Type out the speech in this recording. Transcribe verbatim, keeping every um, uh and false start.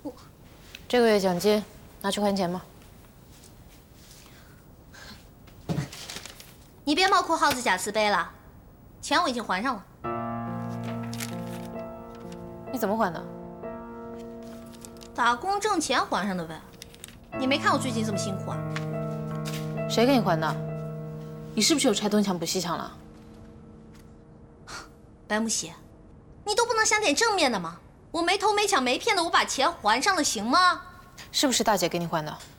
我这个月奖金拿去还钱吧。 你别冒哭耗子假慈悲了，钱我已经还上了。 你怎么还的？ 打工挣钱还上的呗。你没看我最近这么辛苦啊？ 谁给你还的？你是不是有拆东墙补西墙了？ 白木喜，你都不能想点正面的吗？我没偷没抢没骗的，我把钱还上了，行吗？ 是不是大姐给你还的？